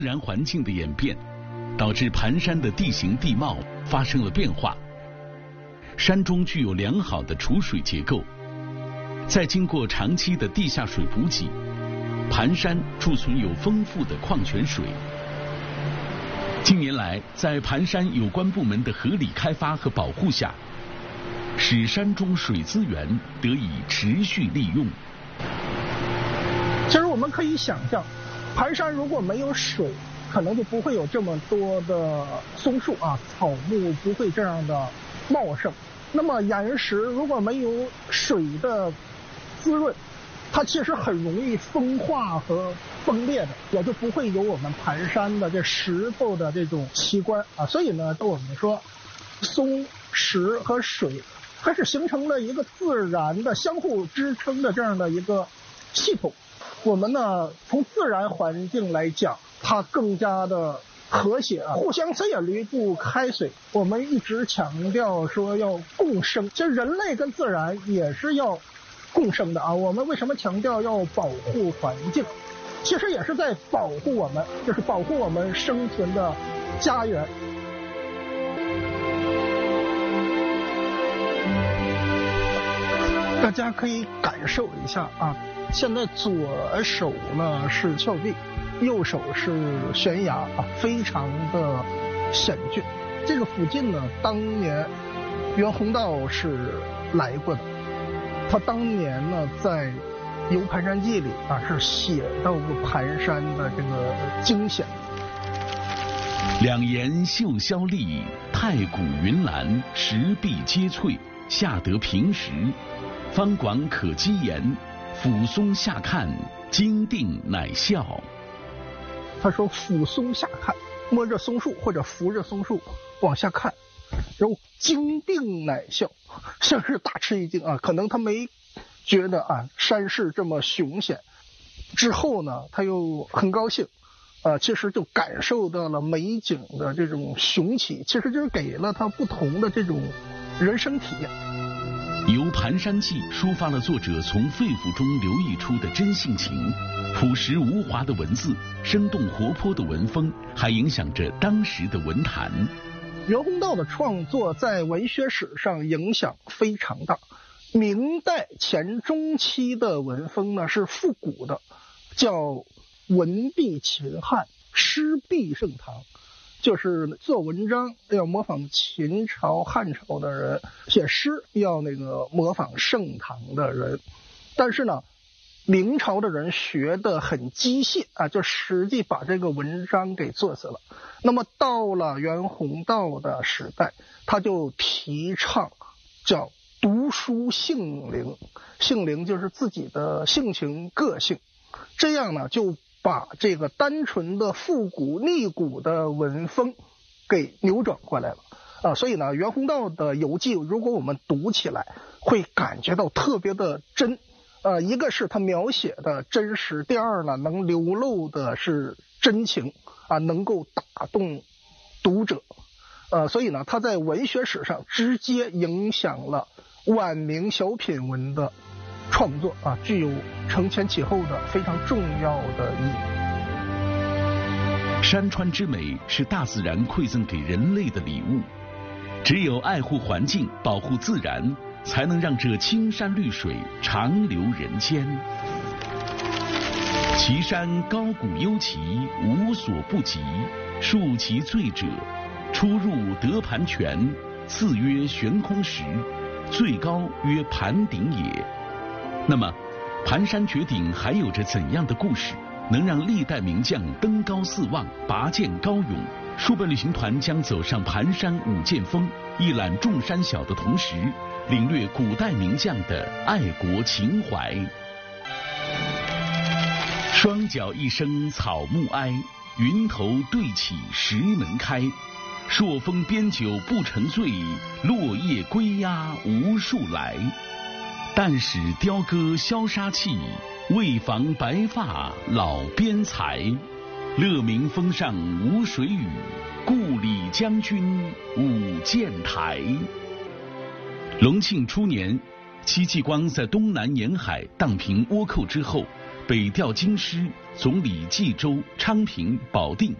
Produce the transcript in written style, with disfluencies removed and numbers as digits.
自然环境的演变，导致盘山的地形地貌发生了变化。山中具有良好的储水结构，在经过长期的地下水补给，盘山贮存有丰富的矿泉水。近年来，在盘山有关部门的合理开发和保护下，使山中水资源得以持续利用。 其实我们可以想象，盘山如果没有水，可能就不会有这么多的松树啊，草木不会这样的茂盛。那么岩石如果没有水的滋润，它其实很容易风化和崩裂的，也就不会有我们盘山的这石头的这种奇观啊。所以呢，我们说松石和水它是形成了一个自然的相互支撑的这样的一个系统。我们呢，从自然环境来讲，它更加的和谐啊，互相谁也离不开谁。我们一直强调说要共生，其实人类跟自然也是要共生的啊。我们为什么强调要保护环境？其实也是在保护我们，就是保护我们生存的家园。大家可以感受一下啊，现在左手呢是峭壁，右手是悬崖啊，非常的险峻。这个附近呢，当年袁宏道是来过的，他当年呢在《游盘山记》里啊是写到过盘山的这个惊险。 两岩秀霄丽，太古云岚，石壁皆翠，下得平石，方广可稽岩，俯松下看，经定乃笑。 他说俯松下看，摸着松树或者扶着松树往下看，然后经定乃笑，像是大吃一惊啊。可能他没觉得啊山势这么凶险，之后呢他又很高兴，其实就感受到了美景的这种雄奇，其实就是给了他不同的这种人生体验。 由《盘山记》抒发了作者从肺腑中流溢出的真性情，朴实无华的文字，生动活泼的文风，还影响着当时的文坛。 袁宏道的创作在文学史上影响非常大。明代前中期的文风呢是复古的，叫文必秦汉，诗必盛唐。就是做文章要模仿秦朝汉朝的人，写诗要模仿盛唐的人。但是呢，明朝的人学得很机械啊，就实际把这个文章给做死了。那么到了袁宏道的时代，他就提倡叫读书性灵，性灵就是自己的性情个性，这样呢就把这个单纯的复古逆古的文风给扭转过来了啊。所以呢，袁宏道的游记如果我们读起来会感觉到特别的真，一个是他描写的真实，第二呢能流露的是真情啊，能够打动读者。所以呢他在文学史上直接影响了晚明小品文的创作啊，具有承前启后的非常重要的意义。 山川之美是大自然馈赠给人类的礼物，只有爱护环境，保护自然，才能让这青山绿水长留人间。其山高谷幽奇，无所不及，数其最者，出入得盘泉，次曰悬空石，最高曰盘顶也。那么盘山绝顶还有着怎样的故事，能让历代名将登高四望，拔剑高勇？书本旅行团将走上盘山五剑峰，一览众山小的同时，领略古代名将的爱国情怀。双脚一声草木哀，云头对起石门开。朔风边酒不成醉，落叶归鸦无数来。但使雕歌消杀气，为防白发老边才。乐明峰上无水雨，故里将军舞剑台。隆庆初年，戚继光在东南沿海荡平倭寇之后， 北调京师，总理冀州、昌平、保定